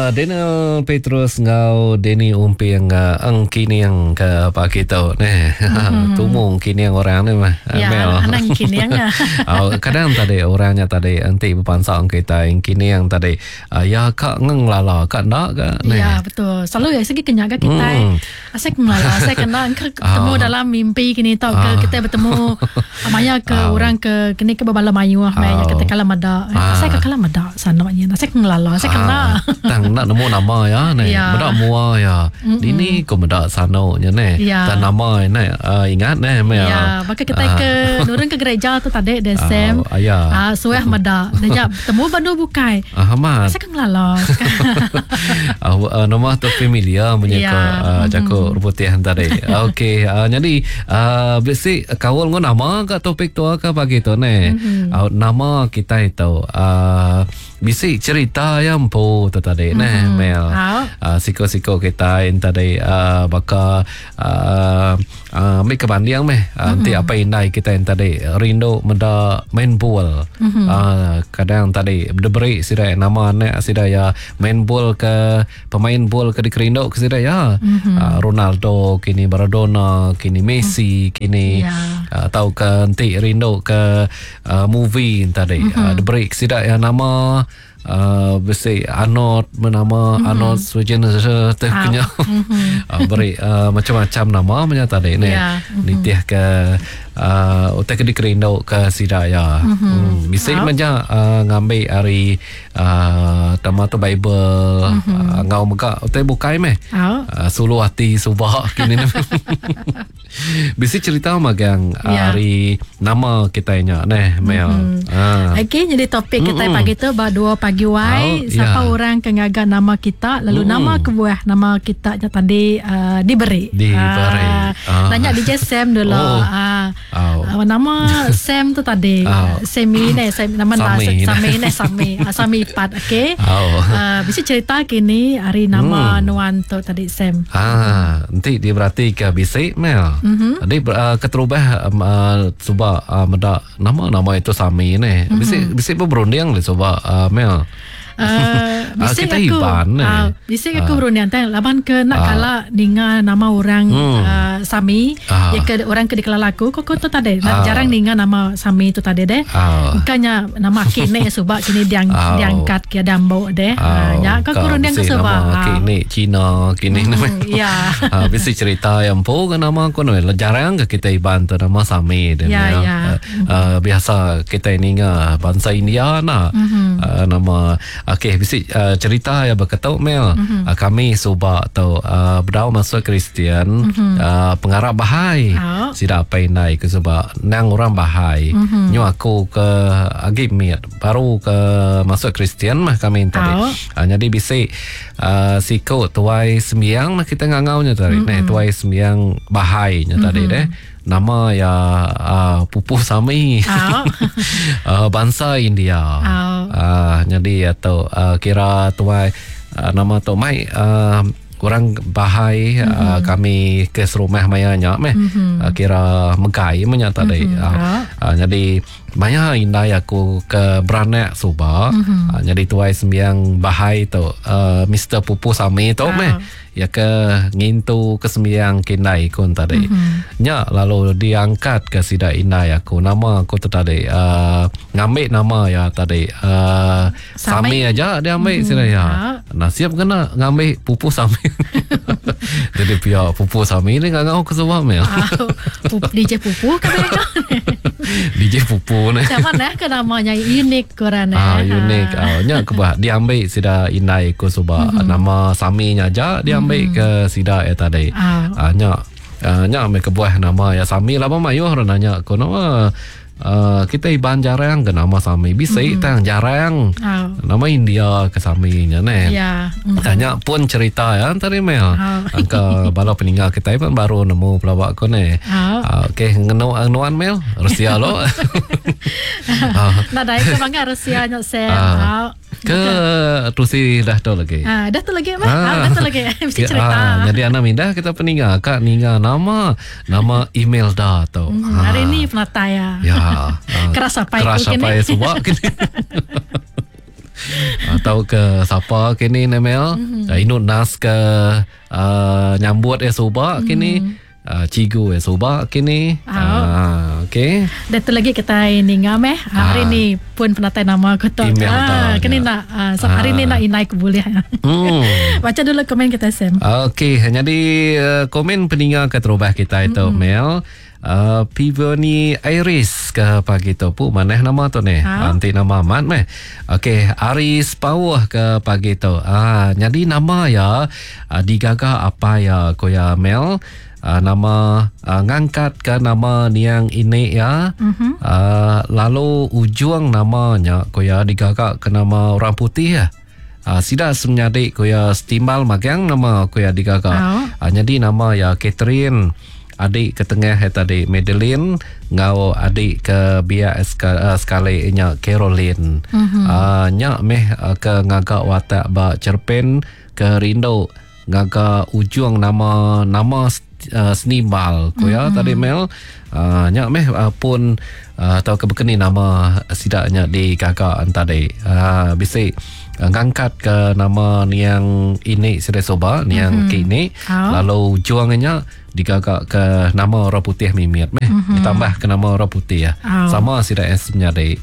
Daniel Petrus ngau Denny umpi yang ang kini yang ke pagi tu ne tumung kini yang orang ni mah ya anang kini yang kadang tadi orangnya tadi nanti berpansang kita yang kini yang tadi ya kak ngeng lala kak nak ke ne ya betul selalu ya segi kenyaga kita asik melala saya kena ketemu dalam mimpi kini tau ke kita bertemu amanya ke orang ke kini ke babala mayu amanya kita kalam ada saya ke kalam ada sana maknya asik melala saya kena tang nak nemu nama ya ne benda mua ya ini ko benda sano nya ne tan nama ne ingat ne ya maka kita ke nurun ke gereja tu tadi desem suah mada dia temu bandu bukai saya kan melala nama tu familiar menyeka jako ruputian tadi okey jadi basic kawal ngo nama ka topik tu ka pagi tu ne nama kita itu bisi cerita yang po tu tadi ne mel siko kita yang tadi baka ambil kebandiang meh nanti apa indai kita yang tadi rindu menda main bola kadang tadi diberi sida nama ne sida ya main bola ke pemain bola ke dikerindo ke sida ya Ronaldo kini Maradona kini Messi kini tahu ke nanti rindu ke movie tadi diberi sida ya nama besi Arnold menama Arnold Schwarzenegger terkenya beri macam-macam nama menyata deh ni nitiah ke utak di kerindo ke sidaya bisi manja ngambil hari tamato Bible ngau muka utak bukai meh sulu hati subah kini bisi cerita magang hari nama kita nya neh Mel okay, jadi topik kita pagi tu dua pagi wai siapa orang kengaga nama kita lalu nama kebuah nama kita tadi diberi tanya DJ Sam dulu nama Sam tu tadi Sami nama Sami Pat okey bisa cerita kini hari nama Nuan tu tadi Sam nanti dia berarti ke bisik Mel jadi keterubah cuba nama itu Sami ni bisik berunding le coba Mel bisik kita aku iban bisik aku berunding tang laban ke nak kala dengan nama orang Sami ya ke orang ke dikala laku kok tu tadi jarang dengan nama Sami tu tadi deh bukannya nama kini sebab kini diangkat ke dambo deh ya kok berunding ke sebab kini Cina kini ya bisik cerita yang po ke nama aku jarang ke kita iban tu nama Sami dan biasa kita ini bangsa India nama okey bisik cerita ya berkata Mel kami subak atau berdau masuk Kristian pengarah Bahai sida apa indai ke sebab nang orang Bahai nyu aku ke agimit baru ke masuk Kristian mah kami tadi jadi bisik siko tuai sembiang kita ngangaunya tadi tuai sembiang Bahai nya tadi deh nama ya pupuh Sami bangsa India jadi atau kira tuai nama tu mai orang Bahai kami ke serumah mayanya kira megai menyata deh jadi banyak indai aku ke beranak subak jadi tuai sembiang Bahai tu Mr. Pupu Sami tu ya ke ngintu ke sembiang kindai kun tadi nya lalu diangkat ke sida indai aku nama aku tu tadi ngambil nama ya tadi Sami aja dia ambil sida ya nasib kena ngambil Pupu Sami jadi pihak Pupu Sami ni ngau ke sebab mel DJ Pupu kan DJ Pupu ni siapa nak ke namanya unik korang unik nya kebah diambil sida indai ku sebab nama Sami nya aja diambil ke sida ya tadi nya ambil kebuah nama ya Sami lama mayu orang nanya ko nama kita iban jarang ke nama Sami bisa tang jarang nama India ke Sami nya ne tanya pun cerita ya tadi Mel angka bala peninggal kita pun baru nemu pelawak ko ne okey nuan Mel Rusia lo nah dai ke bangga Rusia nya Sam ke Rusi dah tu lagi dah tu lagi dah tu lagi mesti cerita jadi anak mindah kita peninggal kak ningal nama email dah tu hari ni penata ya keras apa sebab Atau ke siapa kini Mel inut nas ke nyambut soba kini cigu soba kini okey dan tu lagi kita ini ngam hari ni pun penatai nama aku tu kini nak hari ni nak inai ku boleh baca dulu komen kita Sam. Okey jadi komen peninggal ke terubah kita itu Mel Pivoni Iris ke pagi tu pu maneh nama tu ni nanti nama mat meh. Okey Aris Pawah ke pagi tu jadi nama ya digaga apa ya koya Mel nama ngangkat ke nama niang ini ya lalu ujung namanya koya digagak ke nama orang putih ya sida semenjadi koya stimbal magang nama koya digagak jadi nama ya Catherine adik ke tengah tadi Madeline ngau adik ke biak sekali nya Caroline nya meh ke ngagak watak ba cerpen ke Rindo ngagak ujung nama senimbal koya tadi Mel nya meh pun atau kebekeni nama sidaknya di kakak tadi bisik ngangkat ke nama niang ini seresoba niang kini lalu juangnya digagak ke nama orang putih mimit meh ditambah ke nama orang putih ya sama sidak esnya deh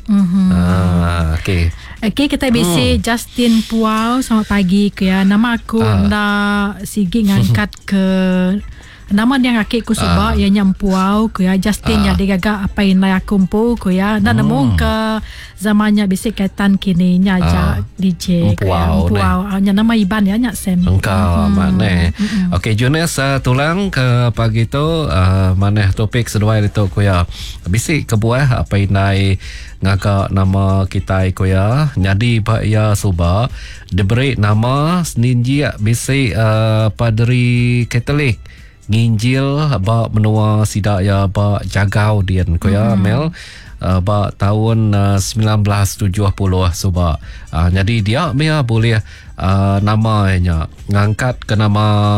okey kita bisi Justin Puau selamat pagi ya nama aku ndak sigi ngangkat ke nama yang akik ku suba ya nyampuau ku ya Justin ya digaga apa inai akumpu ku ya dan nemu ke zamannya bisi kaitan kini nya ja DJ puau nya nama Iban ya nya Sam engkau mana okey Jonas tulang ke pagi tu mana topik sedua itu ku ya bisi kebuah apa inai ngaka nama kita ku ya jadi pak ya suba diberi nama seninji bisi padri Katolik nginjil ba menua sidak ya ba jagau dian ko ya Mel ba tahun 1970 suba jadi dia mea boleh namanya ngangkat ke nama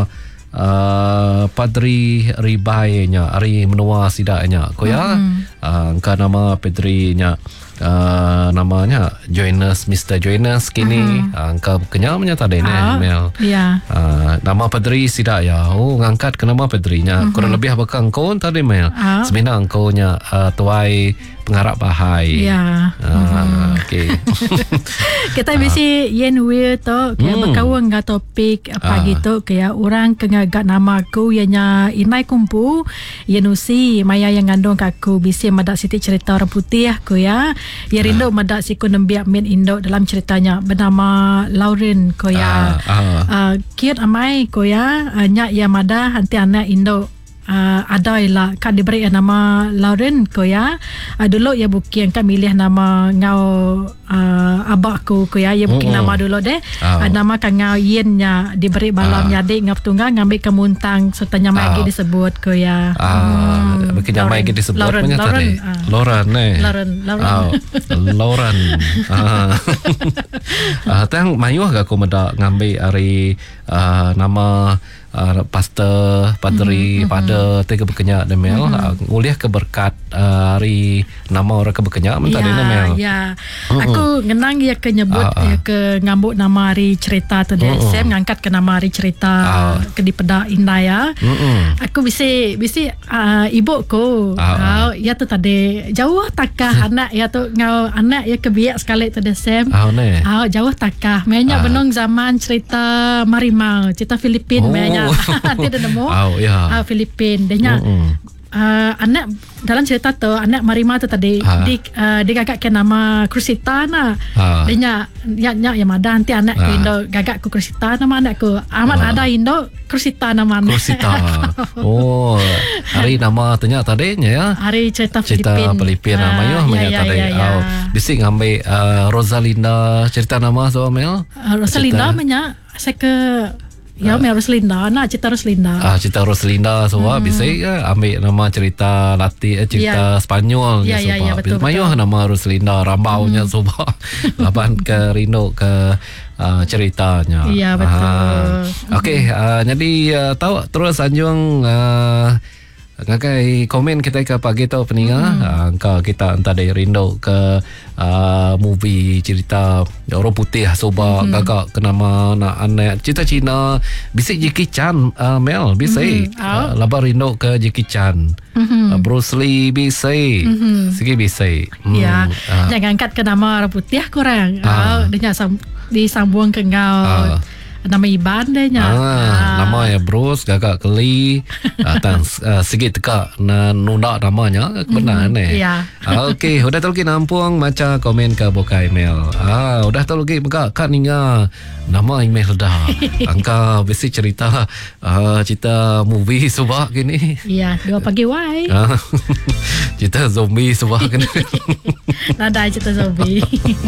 Padri Ribainya ari menua sidaknya ko ya angka nama Padrinya namanya Joiners Mr. Joiners kini angka kenyamnya tadi ni Mel nama Padri sidak ya ngangkat ke nama Padrinya kurang lebih bakang kau tadi Mel sebenarnya kau nya tuai pengarap bahai okey kita bisi yen we to kaya berkawan dengan topik pagi tu kaya orang kengagak nama aku ianya inai kumpu yenusi maya yang ngandung aku bisi madak siti cerita orang putih aku ya rindu madak siku nembiak min Indo dalam ceritanya bernama Lauren koya kiat amai koya nyak ya mada hanti anak Indo ada lah kan diberi nama Lauren koya dulu ya buki yang kan milih nama ngau abakku koya ya buki nama dulu deh nama kan ngau yennya diberi balam nyadik ngap tunggal ngambil kemuntang serta nyamai lagi disebut koya bikin nyamai lagi disebut punya tadi Lauren tang mayuh gak aku meda ngambil hari nama pastor Padri pada tega berkenyak Mel nguliah keberkat hari nama orang keberkenyak mentah Mel aku ngenang ya ke nyebut ya ke ngambut nama hari cerita tu dia Sam ngangkat ke nama hari cerita ke di peda indah ya aku bisi ibuku ya tu tadi jauh takah anak ya tu ngau anak ya kebiak sekali tu dia Sam jauh takah banyak benong zaman cerita Marimau cerita Filipin banyak tidak nemu Filipin dia anak dalam cerita tu anak Marima tu tadi dia gagak ke nama Krusita na dia nya yang ada nanti anak ku Indo gagak ku Krusita nama anak ku amat ada Indo Krusita nama anak Krusita hari nama tanya tadi ya hari cerita Filipin namanya tadi bisik ngambil Rosalinda cerita nama so Mel Rosalinda menya saya ke ya Mel Roslinda nak cerita Roslinda cerita Roslinda semua bisa ambil nama cerita cerita Spanyol betul mayuh nama Roslinda rambaunya semua lapan ke Rino ke ceritanya betul okey jadi tahu terus anjung ngakai komen kita ke pagi tu peninga angka kita entah dari rindu ke movie cerita orang putih soba gagak kenama nak anak cerita Cina bisik Jackie Chan Mel bisik labar rindu ke Jackie Chan Bruce Lee bisik sikit bisik ya jangan angkat ke nama orang putih kurang dia disambung ke ngau nama Iban dia nama ya Bruce gagak keli dan sikit teka nunda namanya benar ni okey udah tahu nampung macam komen ke buka email udah tahu lagi buka kan ninga nama email dah angka besi cerita movie subak gini ya 2 pagi wai cerita zombie subak gini nada cerita zombie